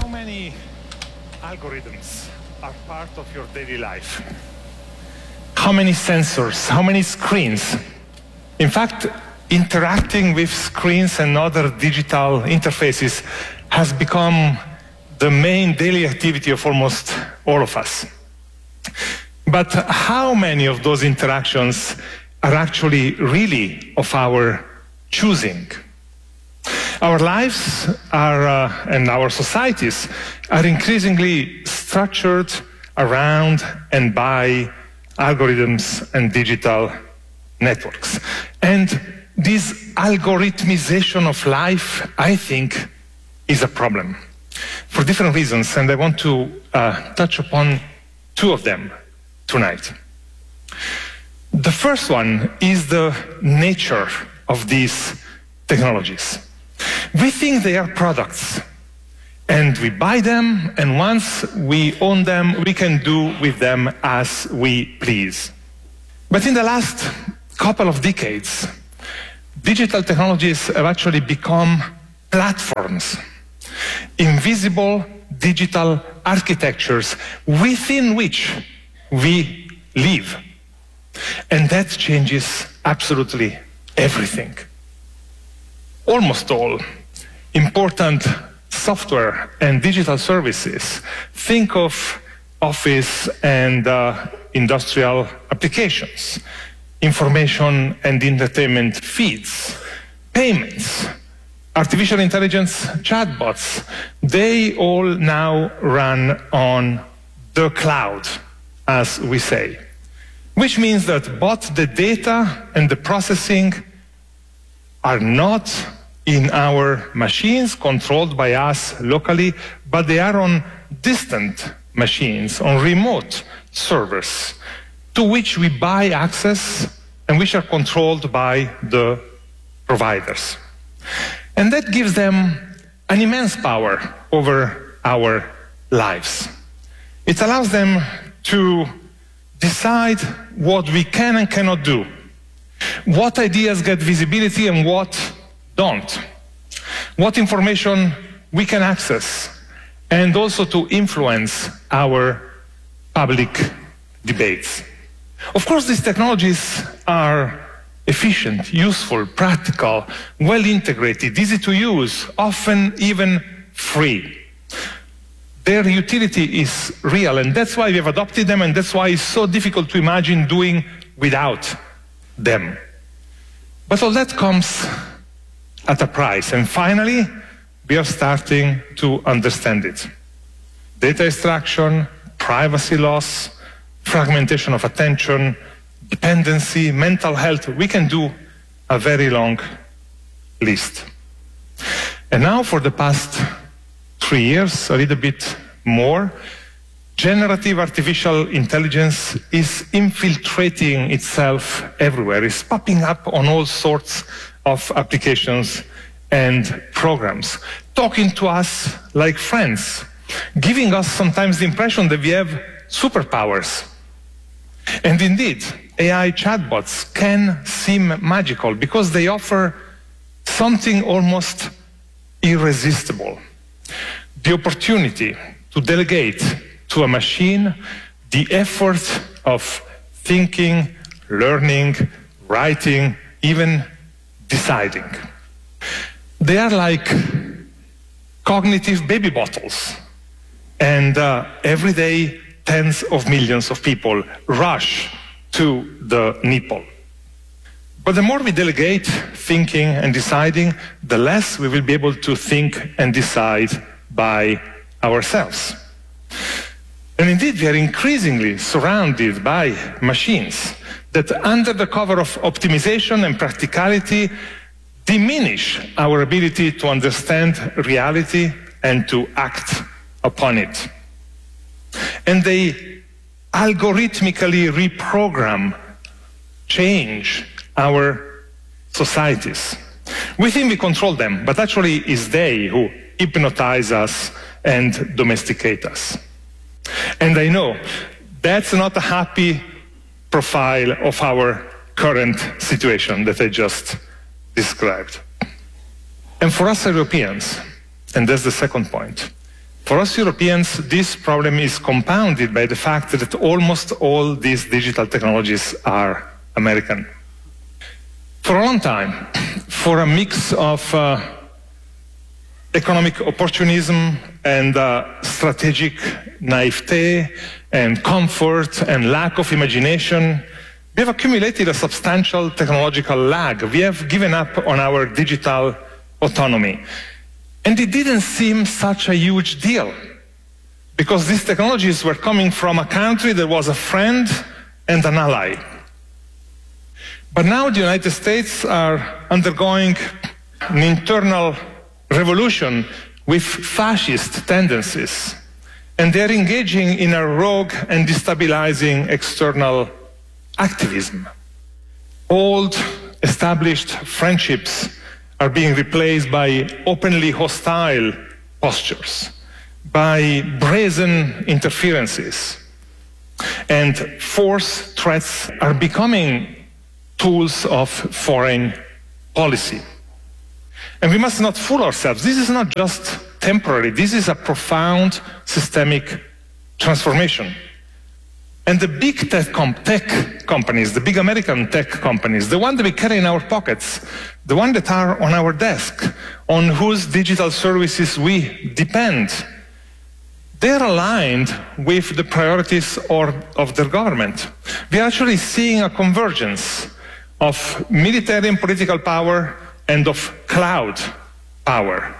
many algorithms are part of your daily life? How many sensors? How many screens? In fact, interacting with screens and other digital interfaces has become the main daily activity of almost all of us. But how many of those interactions are actually really of our choosing? Our lives are, and our societies are increasingly structured around and by algorithms and digital networks. And this algorithmization of life, I think, is a problem for different reasons, and I want to touch upon two of them tonight. The first one is the nature of these technologies. We think they are products, and we buy them, and once we own them, we can do with them as we please. But in the last couple of decades, digital technologies have actually become platforms, invisible digital architectures within which we live. And that changes absolutely everything. Almost all important software and digital services, think of office and industrial applications, information and entertainment feeds, payments, artificial intelligence chatbots, they all now run on the cloud, as we say. Which means that both the data and the processing are not in our machines controlled by us locally, but they are on distant machines, on remote servers, to which we buy access and which are controlled by the providers. And that gives them an immense power over our lives. It allows them to decide what we can and cannot do, what ideas get visibility and what don't, what information we can access, and also to influence our public debates. Of course, these technologies are efficient, useful, practical, well integrated, easy to use, often even free. Their utility is real, and that's why we have adopted them, and that's why it's so difficult to imagine doing without them. But all that comes at a price, and finally, we are starting to understand it. Data extraction, privacy loss, fragmentation of attention, dependency, mental health, we can do a very long list. And now for the past 3 years, a little bit more, generative artificial intelligence is infiltrating itself everywhere. It's popping up on all sorts of applications and programs, talking to us like friends, giving us sometimes the impression that we have superpowers. And indeed, AI chatbots can seem magical because they offer something almost irresistible. The opportunity to delegate to a machine the effort of thinking, learning, writing, even deciding. They are like cognitive baby bottles. And every day, tens of millions of people rush to the nipple. But the more we delegate thinking and deciding, the less we will be able to think and decide by ourselves. And indeed, we are increasingly surrounded by machines that, under the cover of optimization and practicality, diminish our ability to understand reality and to act upon it. And they algorithmically reprogram, change our societies. We think we control them, but actually it's they who hypnotize us and domesticate us. And I know that's not a happy profile of our current situation that I just described. And for us Europeans, and that's the second point, For us Europeans, this problem is compounded by the fact that almost all these digital technologies are American. For a long time, for a mix of economic opportunism and strategic naivete and comfort and lack of imagination, we have accumulated a substantial technological lag. We have given up on our digital autonomy. And it didn't seem such a huge deal, because these technologies were coming from a country that was a friend and an ally. But now the United States are undergoing an internal revolution with fascist tendencies, and they're engaging in a rogue and destabilizing external activism. Old, established friendships are being replaced by openly hostile postures, by brazen interferences, and force threats are becoming tools of foreign policy. And we must not fool ourselves. This is not just temporary. This is a profound systemic transformation. And the big tech companies, the big American tech companies, the ones that we carry in our pockets, the ones that are on our desk, on whose digital services we depend, they're aligned with the priorities of their government. We are actually seeing a convergence of military and political power and of cloud power.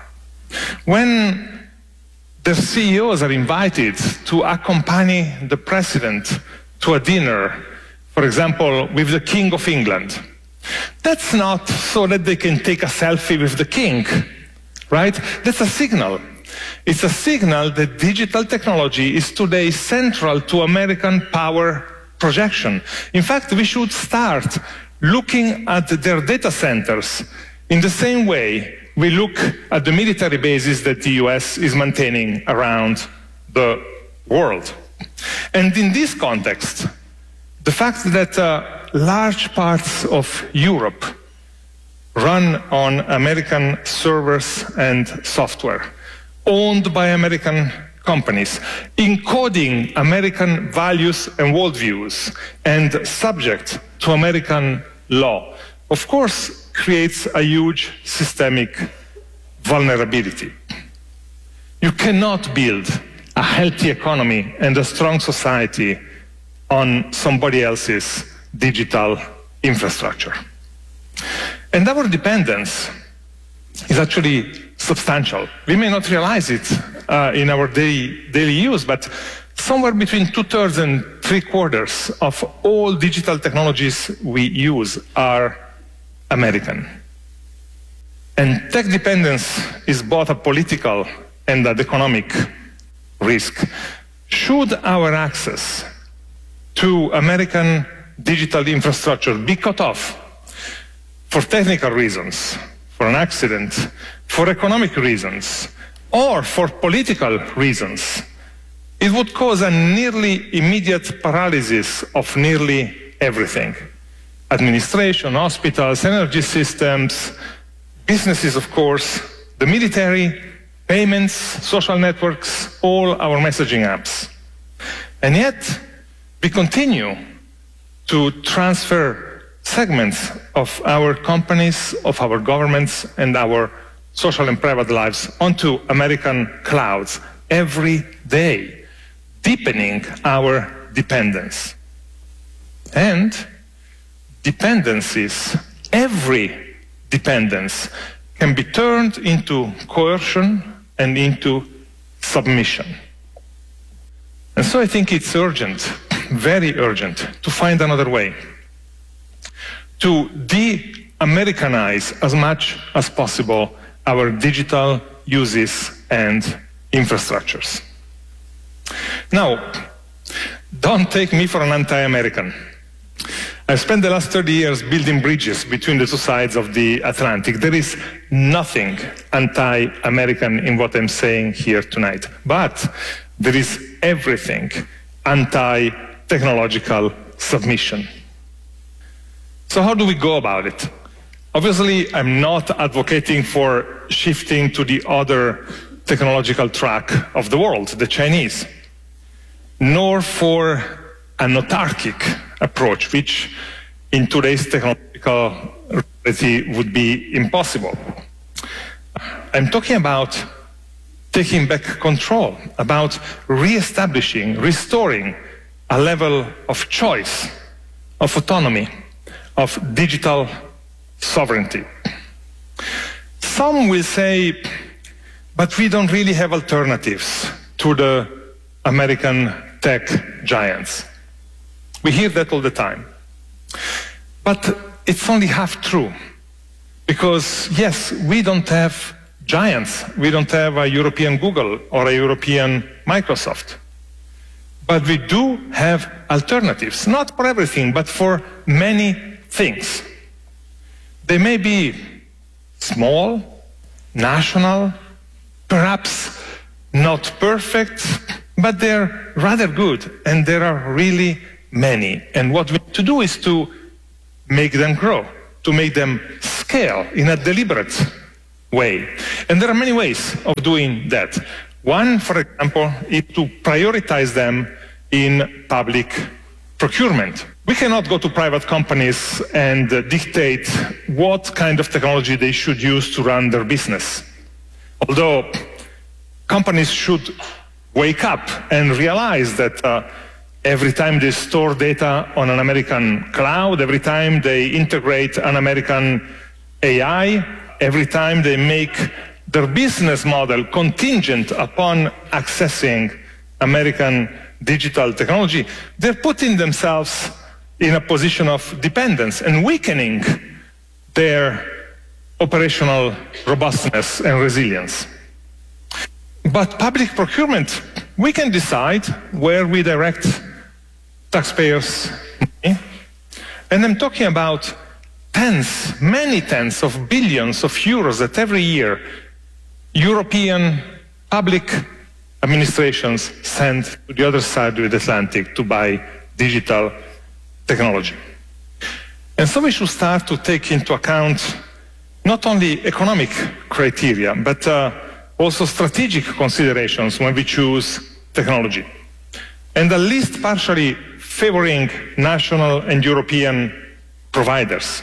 When the CEOs are invited to accompany the president to a dinner, for example, with the King of England, that's not so that they can take a selfie with the king, right? That's a signal. It's a signal that digital technology is today central to American power projection. In fact, we should start looking at their data centers in the same way we look at the military bases that the US is maintaining around the world. And in this context, the fact that large parts of Europe run on American servers and software, owned by American companies, encoding American values and worldviews, and subject to American law, of course, creates a huge systemic vulnerability. You cannot build a healthy economy and a strong society on somebody else's digital infrastructure. And our dependence is actually substantial. We may not realize it in our daily use, but somewhere between 2/3 and 3/4 of all digital technologies we use are American. And tech dependence is both a political and an economic risk. Should our access to American digital infrastructure be cut off for technical reasons, for an accident, for economic reasons, or for political reasons, it would cause a nearly immediate paralysis of nearly everything. Administration, hospitals, energy systems, businesses, of course, the military, payments, social networks, all our messaging apps. And yet, we continue to transfer segments of our companies, of our governments, and our social and private lives onto American clouds every day, deepening our dependence. And dependencies, every dependence, can be turned into coercion and into submission. And so I think it's urgent, very urgent, to find another way, to de-Americanize as much as possible our digital uses and infrastructures. Now, don't take me for an anti-American. I've spent the last 30 years building bridges between the two sides of the Atlantic. There is nothing anti-American in what I'm saying here tonight, but there is everything anti-technological submission. So how do we go about it? Obviously, I'm not advocating for shifting to the other technological track of the world, the Chinese, nor for an autarkic approach, which in today's technological reality would be impossible. I'm talking about taking back control, about re-establishing, restoring a level of choice, of autonomy, of digital sovereignty. Some will say, but we don't really have alternatives to the American tech giants. We hear that all the time. But it's only half true. Because, yes, we don't have giants. We don't have a European Google or a European Microsoft. But we do have alternatives, not for everything, but for many things. They may be small, national, perhaps not perfect, but they're rather good, and there are really many. And what we need to do is to make them grow, to make them scale in a deliberate way. And there are many ways of doing that. One, for example, is to prioritize them in public procurement. We cannot go to private companies and dictate what kind of technology they should use to run their business. Although companies should wake up and realize that every time they store data on an American cloud, every time they integrate an American AI, every time they make their business model contingent upon accessing American digital technology, they're putting themselves in a position of dependence and weakening their operational robustness and resilience. But public procurement, we can decide where we direct taxpayers' money. And I'm talking about many tens of billions of euros that every year European public administrations send to the other side of the Atlantic to buy digital technology. And so we should start to take into account not only economic criteria, but also strategic considerations when we choose technology. And at least partially favoring national and European providers,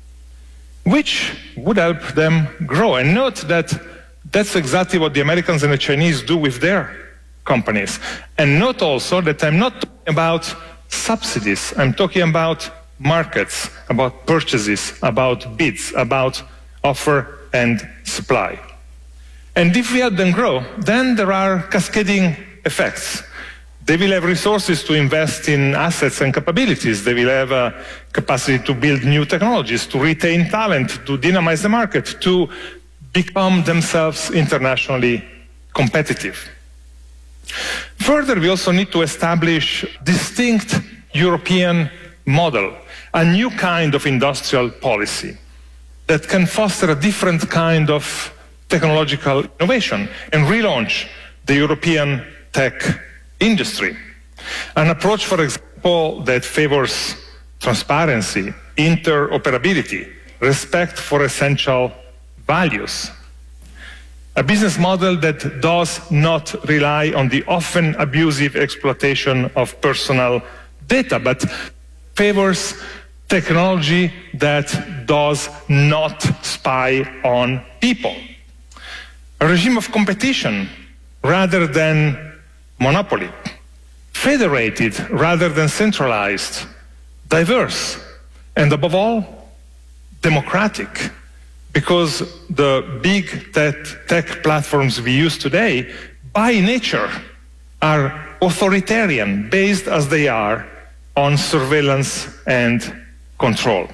which would help them grow. And note that that's exactly what the Americans and the Chinese do with their companies. And note also that I'm not talking about subsidies. I'm talking about markets, about purchases, about bids, about offer and supply. And if we help them grow, then there are cascading effects. They will have resources to invest in assets and capabilities. They will have a capacity to build new technologies, to retain talent, to dynamize the market, to become themselves internationally competitive. Further, we also need to establish distinct European model, a new kind of industrial policy that can foster a different kind of technological innovation and relaunch the European tech industry. An approach, for example, that favors transparency, interoperability, respect for essential values. A business model that does not rely on the often abusive exploitation of personal data, but favors technology that does not spy on people. A regime of competition rather than monopoly. Federated rather than centralized. Diverse. And above all, democratic. Because the big tech platforms we use today, by nature, are authoritarian, based as they are on surveillance and control.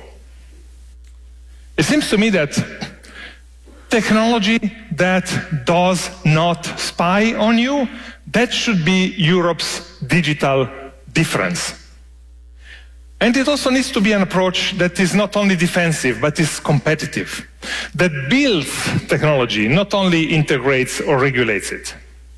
It seems to me that technology that does not spy on you, that should be Europe's digital difference. And it also needs to be an approach that is not only defensive, but is competitive, that builds technology, not only integrates or regulates it.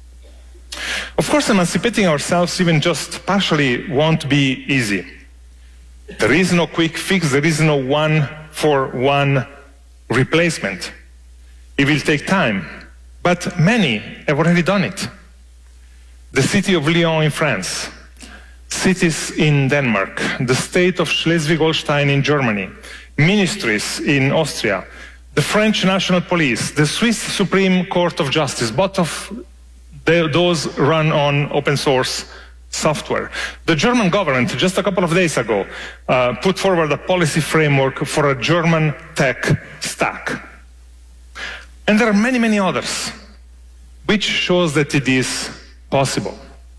Of course, emancipating ourselves, even just partially, won't be easy. There is no quick fix, there is no one-for-one replacement. It will take time, but many have already done it. The city of Lyon in France, cities in Denmark, the state of Schleswig-Holstein in Germany, ministries in Austria, the French National Police, the Swiss Supreme Court of Justice, both of those run on open source software. The German government, just a couple of days ago, put forward a policy framework for a German tech stack. And there are many, many others, which shows that it is possible.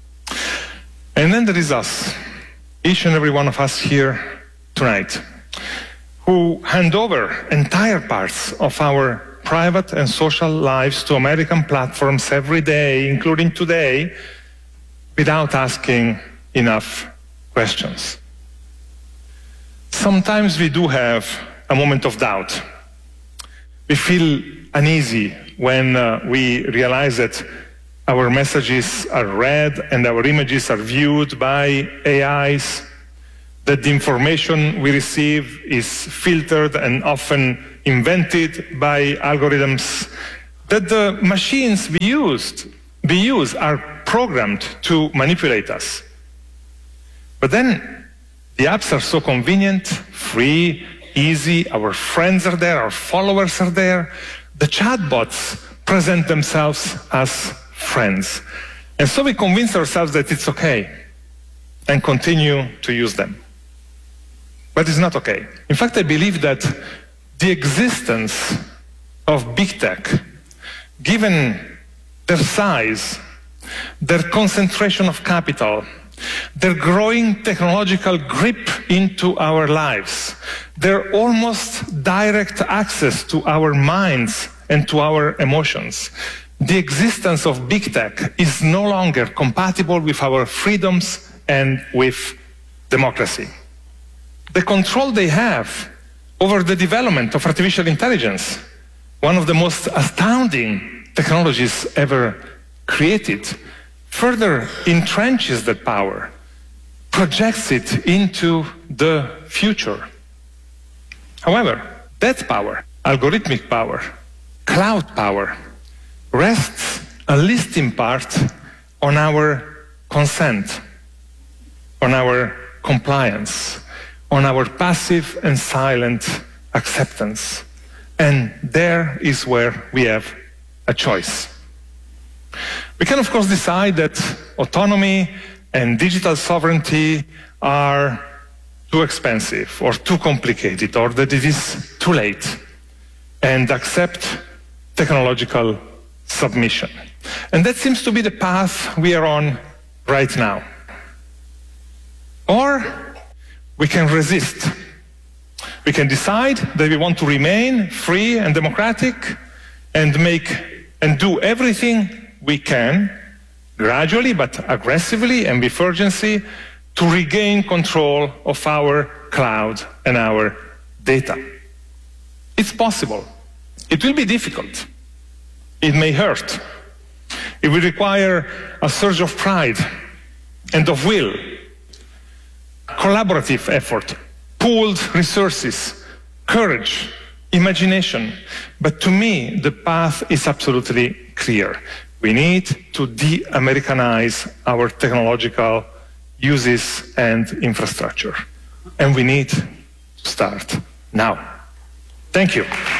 And then there is us, each and every one of us here tonight, who hand over entire parts of our private and social lives to American platforms every day, including today, without asking enough questions. Sometimes we do have a moment of doubt. We feel uneasy when we realize that our messages are read and our images are viewed by AIs, that the information we receive is filtered and often invented by algorithms, that the machines we use are programmed to manipulate us. But then the apps are so convenient, free, easy, our friends are there, our followers are there. The chatbots present themselves as friends. And so we convince ourselves that it's okay and continue to use them. But it's not okay. In fact, I believe that the existence of big tech, given their size, their concentration of capital, their growing technological grip into our lives, their almost direct access to our minds and to our emotions, the existence of big tech is no longer compatible with our freedoms and with democracy. The control they have over the development of artificial intelligence, one of the most astounding technologies ever created, further entrenches that power, projects it into the future. However, that power, algorithmic power, cloud power, rests at least in part on our consent, on our compliance, on our passive and silent acceptance. And there is where we have a choice. We can, of course, decide that autonomy and digital sovereignty are too expensive or too complicated, or that it is too late, and accept technological submission. And that seems to be the path we are on right now. Or we can resist. We can decide that we want to remain free and democratic and do everything we can, gradually but aggressively and with urgency, to regain control of our cloud and our data. It's possible. It will be difficult. It may hurt. It will require a surge of pride and of will, collaborative effort, pooled resources, courage, imagination. But to me, the path is absolutely clear. We need to de-Americanize our technological uses and infrastructure. And we need to start now. Thank you.